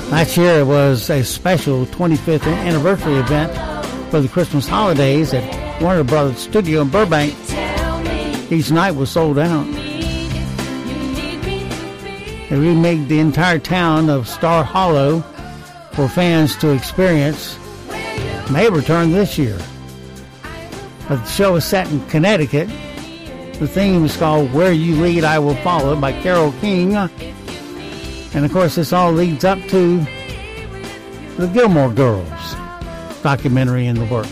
Last year it was a special 25th anniversary event for the Christmas holidays at Warner Brothers Studio in Burbank. Each night was sold out. They remade the entire town of Star Hollow for fans to experience. May return this year. But the show is set in Connecticut. The theme is called Where You Lead, I Will Follow by Carole King. And of course, this all leads up to the Gilmore Girls documentary in the works.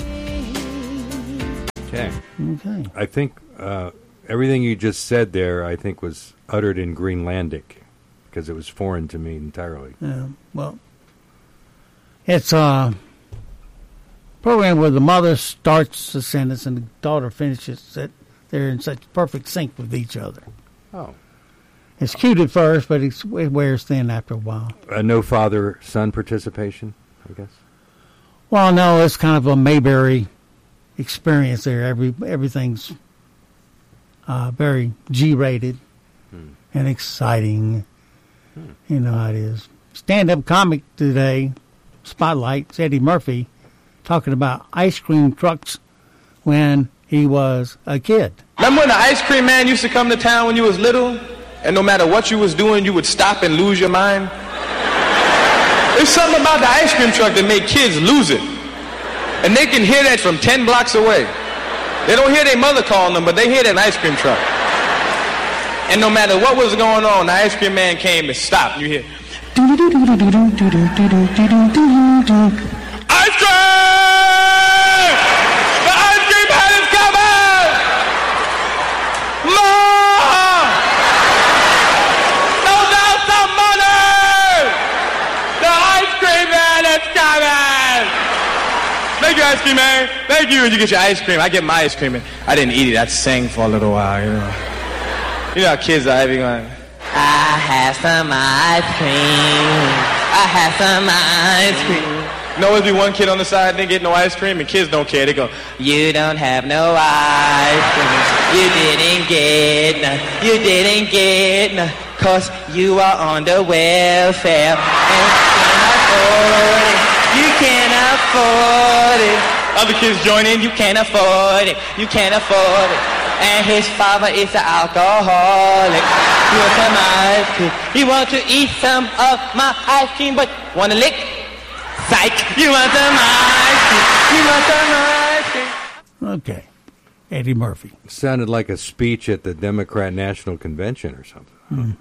Okay. Okay. I think everything you just said there, I think, was uttered in Greenlandic because it was foreign to me entirely. Yeah, well, it's a program where the mother starts the sentence and the daughter finishes it. They're in such perfect sync with each other. Oh. It's cute at first, but it wears thin after a while. No father-son participation, I guess? Well, no, it's kind of a Mayberry experience there. Everything's very G-rated and exciting. You know how it is. Stand-up comic today, Spotlight, Eddie Murphy, talking about ice cream trucks when he was a kid. Remember when the ice cream man used to come to town when you was little, and no matter what you was doing, you would stop and lose your mind? There's something about the ice cream truck that made kids lose it. And they can hear that from 10 blocks away. They don't hear their mother calling them, but they hear that ice cream truck. And no matter what was going on, the ice cream man came and stopped. You hear, ice cream! The ice cream man is coming! Mom! Those out some money! The ice cream man is coming! Thank you, ice cream man. Thank you. And you get your ice cream. I get my ice cream. And I didn't eat it. I sang for a little while, you know. You know how kids are every going, I have some ice cream. I have some ice cream. You know, always be one kid on the side, didn't get no ice cream, and kids don't care. They go, you don't have no ice cream. You didn't get none. You didn't get none. Cause you are on the welfare. And you can't afford it. Other kids join in, you can't afford it. You can't afford it. And his father is an alcoholic. He wants some ice cream. He wants to eat some of my ice cream, but wanna lick? Psych! You want some ice cream? You want some ice cream? Okay. Eddie Murphy. Sounded like a speech at the Democrat National Convention or something.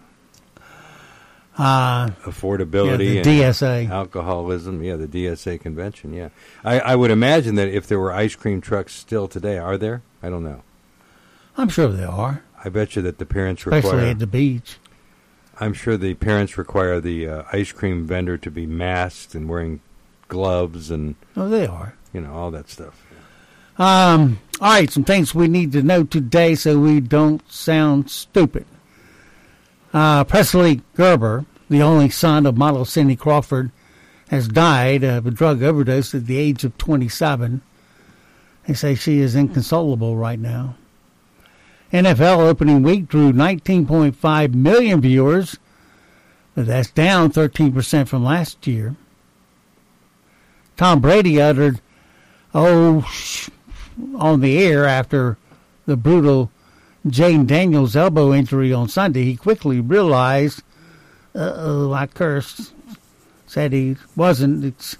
Affordability yeah, the DSA. And alcoholism. Yeah, the DSA convention, yeah. I would imagine that if there were ice cream trucks still today, are there? I don't know. I'm sure they are. I bet you that the parents especially at the beach. I'm sure the parents require the ice cream vendor to be masked and wearing gloves and... Oh, they are. You know, all that stuff. Yeah. All right, some things we need to know today so we don't sound stupid. Presley Gerber, the only son of model Cindy Crawford, has died of a drug overdose at the age of 27. They say she is inconsolable right now. NFL opening week drew 19.5 million viewers, but that's down 13% from last year. Tom Brady uttered, on the air after the brutal Jayden Daniels elbow injury on Sunday. He quickly realized, I cursed. Said he wasn't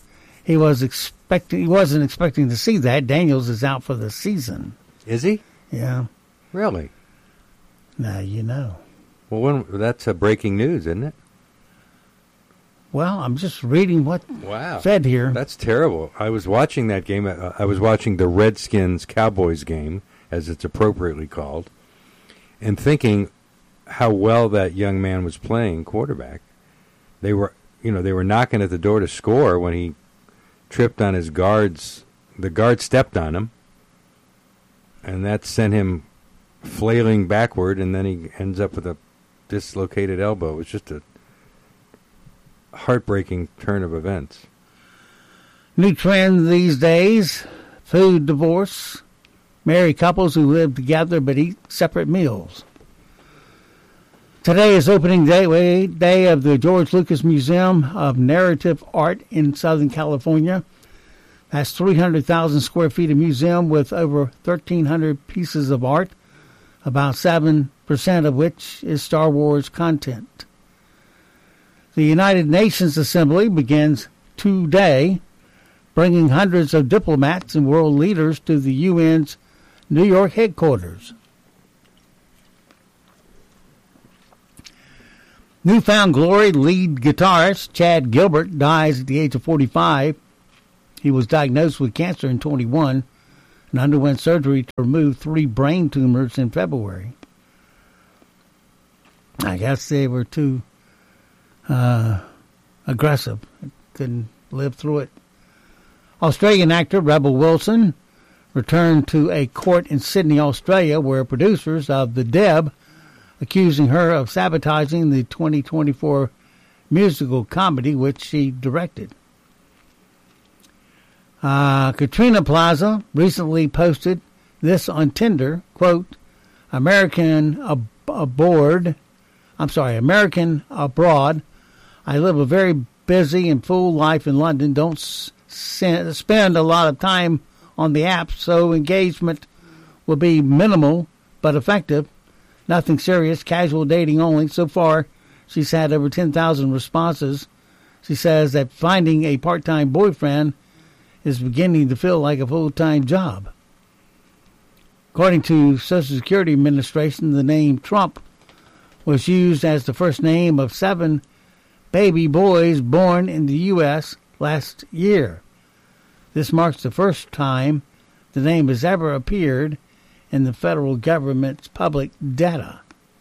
expecting to see that. Daniels is out for the season. Is he? Yeah. Really? Now you know. Well, that's breaking news, isn't it? Well, I'm just reading what said here. That's terrible. I was watching that game. I was watching the Redskins-Cowboys game, as it's appropriately called, and thinking how well that young man was playing quarterback. They were knocking at the door to score when he tripped on his guards. The guard stepped on him, and that sent him flailing backward, and then he ends up with a dislocated elbow. It was just a heartbreaking turn of events. New trend these days, food divorce. Married couples who live together but eat separate meals. Today is opening day of the George Lucas Museum of Narrative Art in Southern California. That's 300,000 square feet of museum with over 1,300 pieces of art, about 7% of which is Star Wars content. The United Nations Assembly begins today, bringing hundreds of diplomats and world leaders to the UN's New York headquarters. Newfound Glory lead guitarist Chad Gilbert dies at the age of 45. He was diagnosed with cancer in 21 and underwent surgery to remove 3 brain tumors in February. I guess they were too aggressive. Couldn't live through it. Australian actor Rebel Wilson returned to a court in Sydney, Australia, where producers of The Deb accusing her of sabotaging the 2024 musical comedy which she directed. Katrina Plaza recently posted this on Tinder, quote, American abroad. I live a very busy and full life in London. Don't spend a lot of time on the app, so engagement will be minimal but effective. Nothing serious, casual dating only. So far, she's had over 10,000 responses. She says that finding a part-time boyfriend is beginning to feel like a full-time job. According to Social Security Administration, the name Trump was used as the first name of 7 baby boys born in the U.S. last year. This marks the first time the name has ever appeared in the federal government's public data.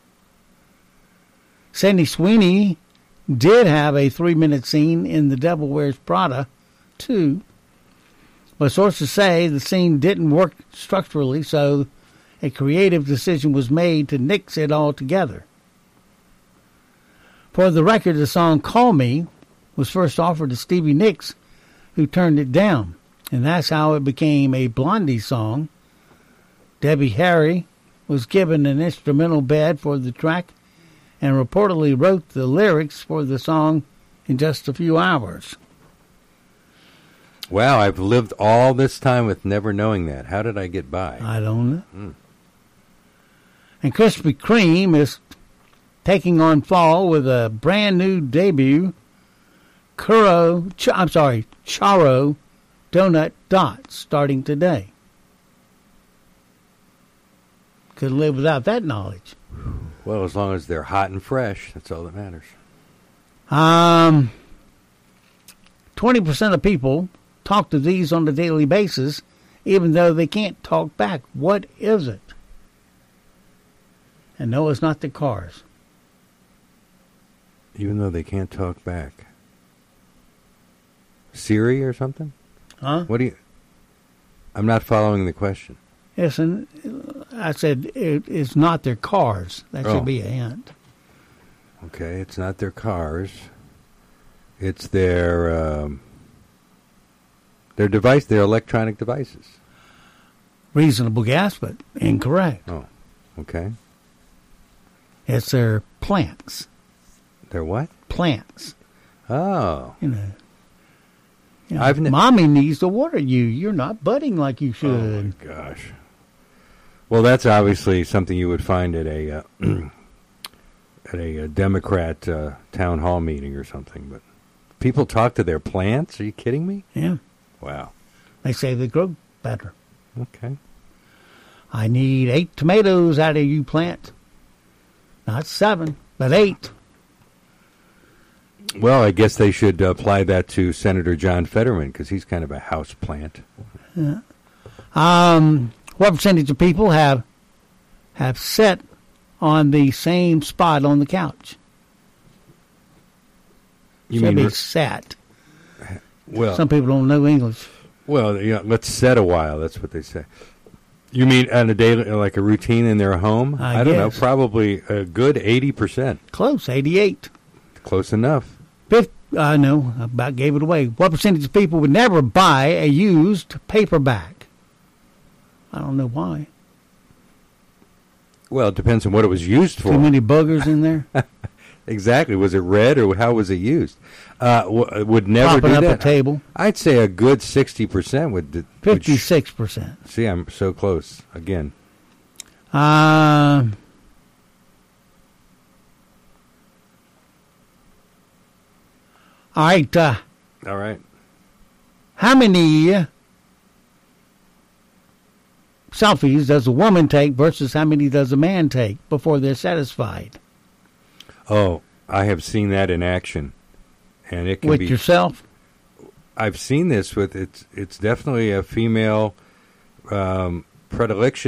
Sydney Sweeney did have a 3-minute scene in The Devil Wears Prada 2, but sources say the scene didn't work structurally, so a creative decision was made to nix it altogether. For the record, the song Call Me was first offered to Stevie Nicks, who turned it down, and that's how it became a Blondie song. Debbie Harry was given an instrumental bed for the track and reportedly wrote the lyrics for the song in just a few hours. Wow, I've lived all this time with never knowing that. How did I get by? I don't know. And Krispy Kreme is taking on fall with a brand new debut, Charo Donut Dots, starting today. Could live without that knowledge. Well, as long as they're hot and fresh, that's all that matters. 20% of people talk to these on a daily basis, even though they can't talk back. What is it? And no, it's not the cars. Even though they can't talk back. Siri or something? Huh? What do you... I'm not following the question. Yes, and I said it's not their cars. That should be a hint. Okay, it's not their cars. It's their device, their electronic devices. Reasonable guess, but incorrect. Oh, okay. It's their plants. Their what? Plants. Oh. You know, Mommy needs to water you. You're not budding like you should. Oh, my gosh. Well, that's obviously something you would find at a Democrat town hall meeting or something. But people talk to their plants? Are you kidding me? Yeah. Wow. They say they grow better. Okay. I need 8 tomatoes out of you, plant. Not 7, but 8. Well, I guess they should apply that to Senator John Fetterman because he's kind of a house plant. Yeah. What percentage of people have sat on the same spot on the couch? You should mean be sat. Well, some people don't know English. Well, yeah, let's set a while. That's what they say. You mean on a daily, like a routine in their home? I don't know. Probably a good 80%. Close, 88. Close enough. No, I about gave it away. What percentage of people would never buy a used paperback? I don't know why. Well, it depends on what it was used for. Too many boogers in there? Exactly. Was it red or how was it used? Would never Propping do up that. a table? I'd say a good 60% would. 56%. See, I'm so close again. All right. All right. How many selfies does a woman take versus how many does a man take before they're satisfied? Oh, I have seen that in action, and it can With be yourself? I've seen this with it's definitely a female predilection